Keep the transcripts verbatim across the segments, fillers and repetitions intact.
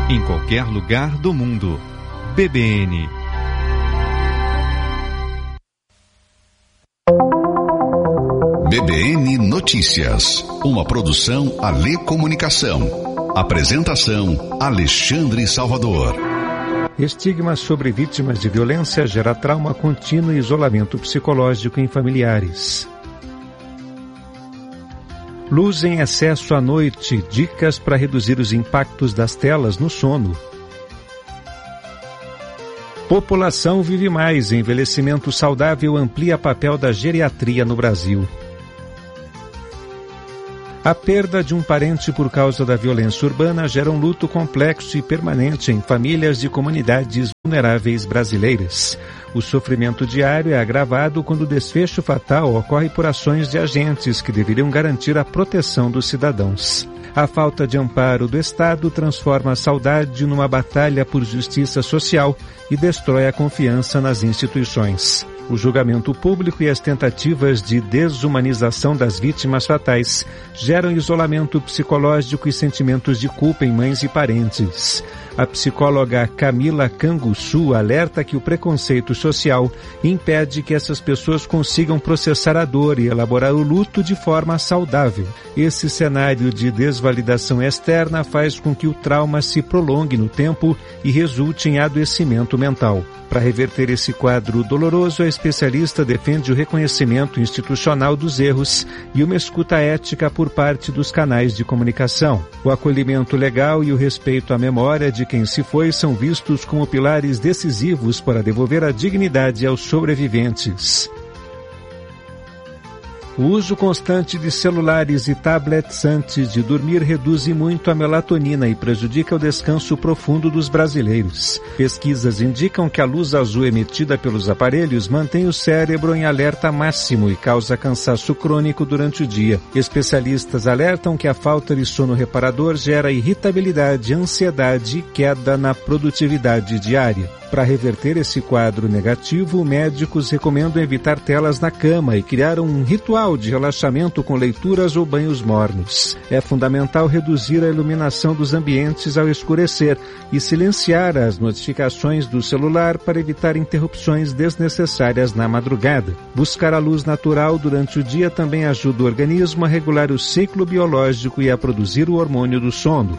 em qualquer lugar do mundo. B B N. B B N Notícias, uma produção Alê Comunicação. Apresentação Alexandre Salvador. Estigma sobre vítimas de violência gera trauma contínuo e isolamento psicológico em familiares. Luz em excesso à noite, dicas para reduzir os impactos das telas no sono. População vive mais, envelhecimento saudável amplia papel da geriatria no Brasil. A perda de um parente por causa da violência urbana gera um luto complexo e permanente em famílias de comunidades vulneráveis brasileiras. O sofrimento diário é agravado quando o desfecho fatal ocorre por ações de agentes que deveriam garantir a proteção dos cidadãos. A falta de amparo do Estado transforma a saudade numa batalha por justiça social e destrói a confiança nas instituições. O julgamento público e as tentativas de desumanização das vítimas fatais geram isolamento psicológico e sentimentos de culpa em mães e parentes. A psicóloga Camila Canguçu alerta que o preconceito social impede que essas pessoas consigam processar a dor e elaborar o luto de forma saudável. Esse cenário de desvalidação externa faz com que o trauma se prolongue no tempo e resulte em adoecimento mental. Para reverter esse quadro doloroso, a especialista defende o reconhecimento institucional dos erros e uma escuta ética por parte dos canais de comunicação. O acolhimento legal e o respeito à memória de quem se foi são vistos como pilares decisivos para devolver a dignidade aos sobreviventes. O uso constante de celulares e tablets antes de dormir reduz muito a melatonina e prejudica o descanso profundo dos brasileiros. Pesquisas indicam que a luz azul emitida pelos aparelhos mantém o cérebro em alerta máximo e causa cansaço crônico durante o dia. Especialistas alertam que a falta de sono reparador gera irritabilidade, ansiedade e queda na produtividade diária. Para reverter esse quadro negativo, médicos recomendam evitar telas na cama e criar um ritual de relaxamento com leituras ou banhos mornos. É fundamental reduzir a iluminação dos ambientes ao escurecer e silenciar as notificações do celular para evitar interrupções desnecessárias na madrugada. Buscar a luz natural durante o dia também ajuda o organismo a regular o ciclo biológico e a produzir o hormônio do sono.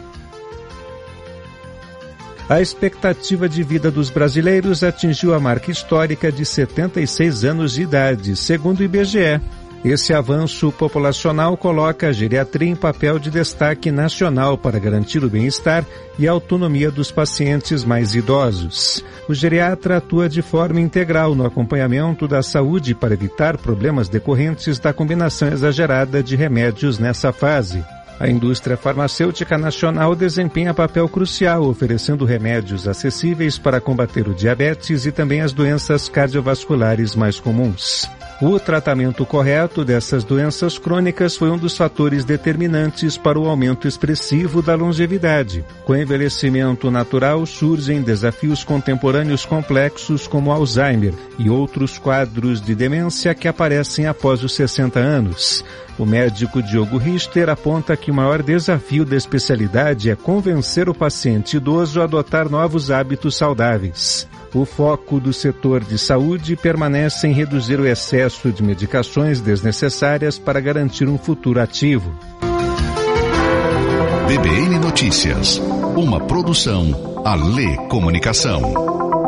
A expectativa de vida dos brasileiros atingiu a marca histórica de setenta e seis anos de idade, segundo o I B G E. Esse avanço populacional coloca a geriatria em papel de destaque nacional para garantir o bem-estar e a autonomia dos pacientes mais idosos. O geriatra atua de forma integral no acompanhamento da saúde para evitar problemas decorrentes da combinação exagerada de remédios nessa fase. A indústria farmacêutica nacional desempenha papel crucial, oferecendo remédios acessíveis para combater o diabetes e também as doenças cardiovasculares mais comuns. O tratamento correto dessas doenças crônicas foi um dos fatores determinantes para o aumento expressivo da longevidade. Com o envelhecimento natural, surgem desafios contemporâneos complexos como Alzheimer e outros quadros de demência que aparecem após os sessenta anos. O médico Diogo Richter aponta que o maior desafio da especialidade é convencer o paciente idoso a adotar novos hábitos saudáveis. O foco do setor de saúde permanece em reduzir o excesso de medicações desnecessárias para garantir um futuro ativo. B B N Notícias, uma produção Alê Comunicação.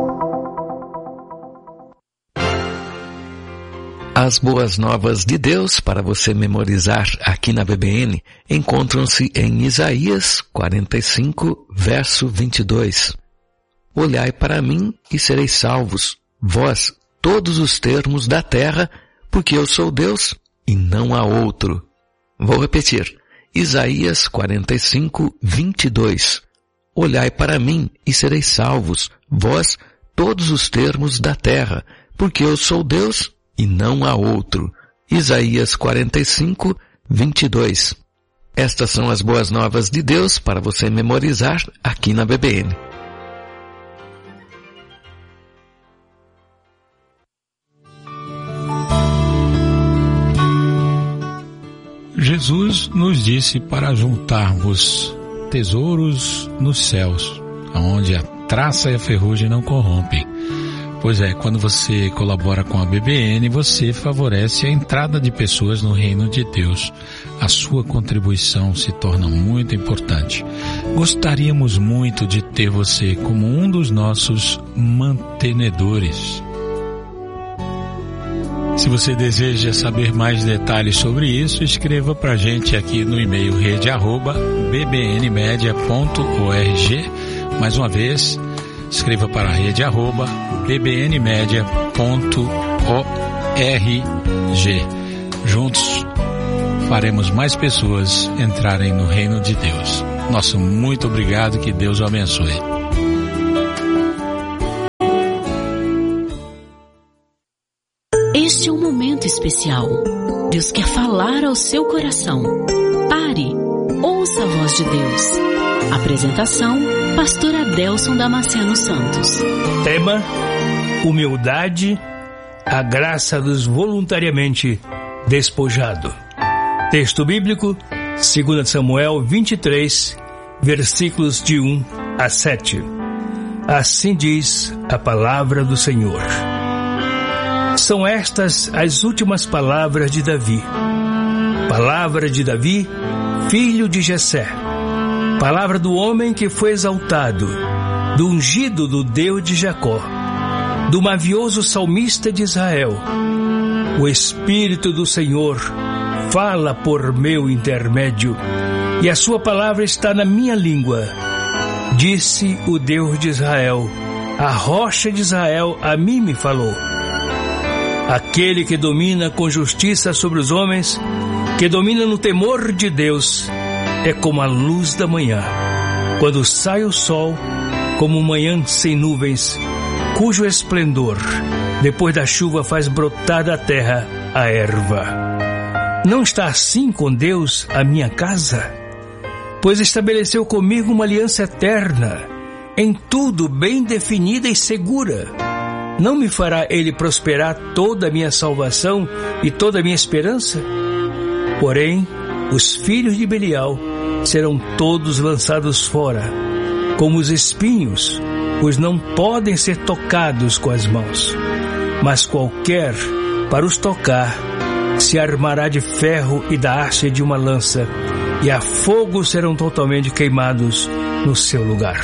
As boas novas de Deus para você memorizar aqui na B B N encontram-se em Isaías quarenta e cinco, verso vinte e dois. Olhai para mim e sereis salvos, vós, todos os termos da terra, porque eu sou Deus e não há outro. Vou repetir. Isaías quarenta e cinco, vinte e dois. Olhai para mim e sereis salvos, vós, todos os termos da terra, porque eu sou Deus e não há outro. Isaías quarenta e cinco, vinte e dois. Estas são as boas novas de Deus para você memorizar aqui na B B N. Jesus nos disse para juntarmos tesouros nos céus, onde a traça e a ferrugem não corrompem. Pois é, quando você colabora com a B B N, você favorece a entrada de pessoas no reino de Deus. A sua contribuição se torna muito importante. Gostaríamos muito de ter você como um dos nossos mantenedores. Se você deseja saber mais detalhes sobre isso, escreva para a gente aqui no e-mail rede arroba b b n media ponto org. Mais uma vez, escreva para a rede arroba b b n media ponto org. Juntos faremos mais pessoas entrarem no reino de Deus. Nosso muito obrigado, que Deus o abençoe. Este é um momento especial. Deus quer falar ao seu coração. Pare, ouça a voz de Deus. Apresentação, Pastor Adelson Damasceno Santos. Tema: humildade, a graça dos voluntariamente despojados. Texto bíblico, dois Samuel vinte e três, versículos de um a sete. Assim diz a palavra do Senhor. São estas as últimas palavras de Davi. Palavra de Davi, filho de Jessé. Palavra do homem que foi exaltado, do ungido do Deus de Jacó, do mavioso salmista de Israel. O Espírito do Senhor fala por meu intermédio, e a sua palavra está na minha língua. Disse o Deus de Israel, a rocha de Israel a mim me falou. Aquele que domina com justiça sobre os homens, que domina no temor de Deus, é como a luz da manhã, quando sai o sol, como manhã sem nuvens, cujo esplendor, depois da chuva, faz brotar da terra a erva. Não está assim com Deus a minha casa? Pois estabeleceu comigo uma aliança eterna, em tudo bem definida e segura. Não me fará Ele prosperar toda a minha salvação e toda a minha esperança? Porém, os filhos de Belial serão todos lançados fora, como os espinhos, pois não podem ser tocados com as mãos. Mas qualquer, para os tocar, se armará de ferro e da haste de uma lança, e a fogo serão totalmente queimados no seu lugar.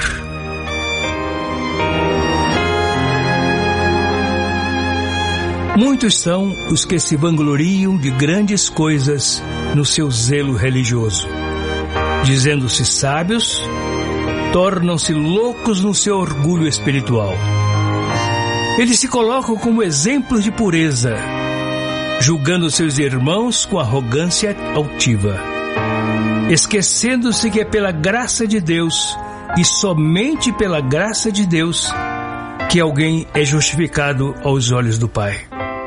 Muitos são os que se vangloriam de grandes coisas no seu zelo religioso. Dizendo-se sábios, tornam-se loucos no seu orgulho espiritual. Eles se colocam como exemplos de pureza, julgando seus irmãos com arrogância altiva, esquecendo-se que é pela graça de Deus, e somente pela graça de Deus, que alguém é justificado aos olhos do Pai.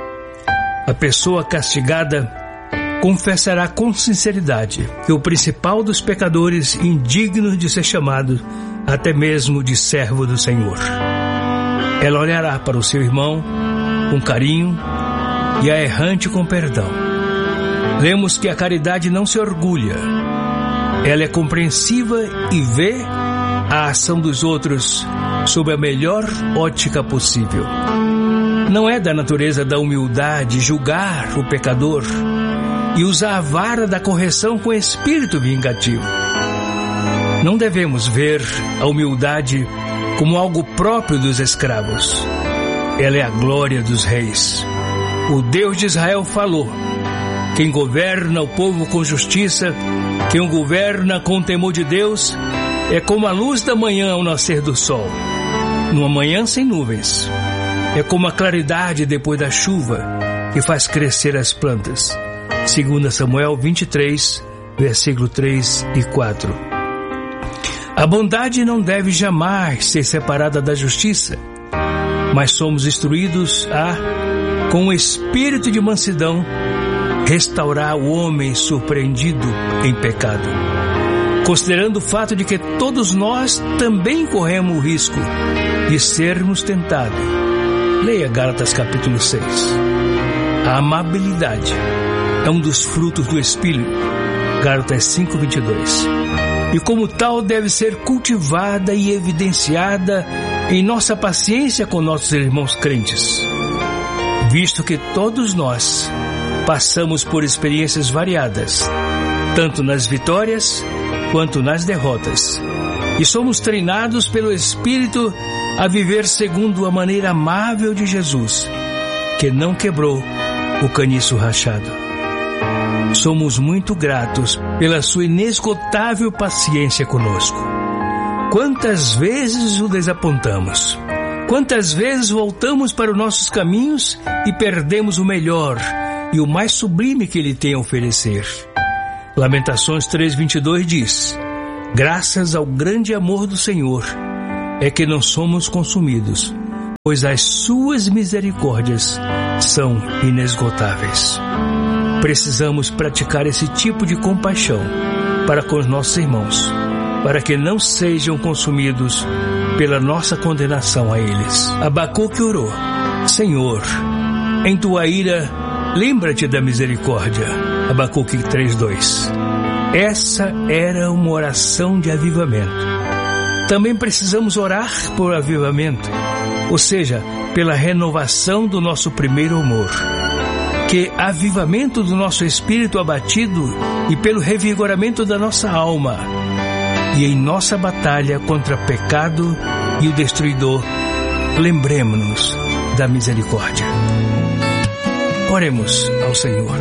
A pessoa castigada confessará com sinceridade que o principal dos pecadores, indigno de ser chamado até mesmo de servo do Senhor. Ela olhará para o seu irmão com carinho e a errante com perdão. Lemos que a caridade não se orgulha. Ela é compreensiva e vê a ação dos outros sob a melhor ótica possível. Não é da natureza da humildade julgar o pecador e usar a vara da correção com espírito vingativo. Não devemos ver a humildade como algo próprio dos escravos. Ela é a glória dos reis. O Deus de Israel falou: quem governa o povo com justiça, quem o governa com o temor de Deus, é como a luz da manhã ao nascer do sol, numa manhã sem nuvens. É como a claridade depois da chuva, que faz crescer as plantas. dois Samuel vinte e três, versículo três e quatro. A bondade não deve jamais ser separada da justiça, mas somos instruídos a, com o espírito de mansidão, restaurar o homem surpreendido em pecado, considerando o fato de que todos nós também corremos o risco de sermos tentados. Leia Gálatas capítulo seis. A amabilidade é um dos frutos do Espírito. Gálatas cinco, vinte e dois. e como tal deve ser cultivada e evidenciada em nossa paciência com nossos irmãos crentes, visto que todos nós passamos por experiências variadas, tanto nas vitórias quanto nas derrotas, e somos treinados pelo Espírito a viver segundo a maneira amável de Jesus, que não quebrou o caniço rachado. Somos muito gratos pela sua inesgotável paciência conosco. Quantas vezes o desapontamos? Quantas vezes voltamos para os nossos caminhos e perdemos o melhor e o mais sublime que Ele tem a oferecer? Lamentações três, vinte e dois diz: graças ao grande amor do Senhor é que não somos consumidos, pois as suas misericórdias são inesgotáveis. Precisamos praticar esse tipo de compaixão para com os nossos irmãos, para que não sejam consumidos pela nossa condenação a eles. Abacuque orou: Senhor, em tua ira, lembra-te da misericórdia. Abacuque três, dois. Essa era uma oração de avivamento. Também precisamos orar por avivamento, ou seja, pela renovação do nosso primeiro amor. Que avivamento do nosso espírito abatido e pelo revigoramento da nossa alma. E em nossa batalha contra o pecado e o destruidor, lembremos-nos da misericórdia. Oremos ao Senhor.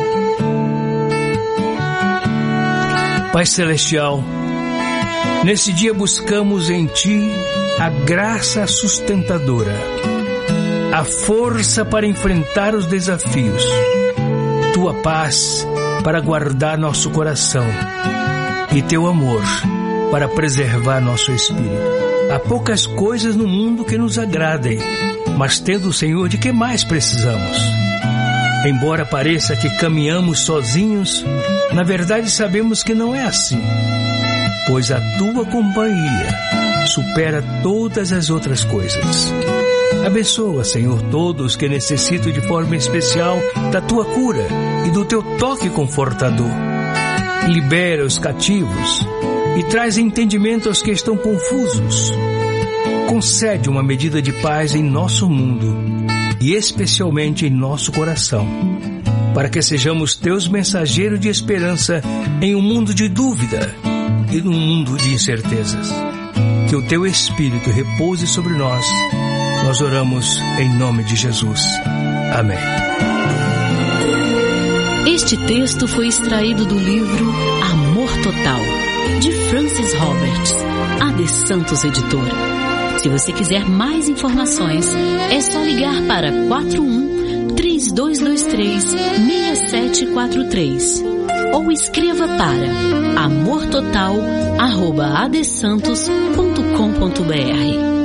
Pai Celestial, nesse dia buscamos em Ti a graça sustentadora, a força para enfrentar os desafios, Tua paz para guardar nosso coração e Teu amor para preservar nosso espírito. Há poucas coisas no mundo que nos agradem, mas tendo o Senhor, de que mais precisamos? Embora pareça que caminhamos sozinhos, na verdade sabemos que não é assim, pois a Tua companhia supera todas as outras coisas. Abençoa, Senhor, todos que necessitam de forma especial da Tua cura e do Teu toque confortador. Libera os cativos e traz entendimento aos que estão confusos. Concede uma medida de paz em nosso mundo e especialmente em nosso coração, para que sejamos Teus mensageiros de esperança em um mundo de dúvida e num mundo de incertezas. Que o Teu Espírito repouse sobre nós. Nós oramos em nome de Jesus. Amém. Este texto foi extraído do livro Amor Total, de Francis Roberts, A D Santos Editora. Se você quiser mais informações, é só ligar para quatro um, três dois dois três, seis sete quatro três ou escreva para amortotal arroba adsantos ponto com ponto br.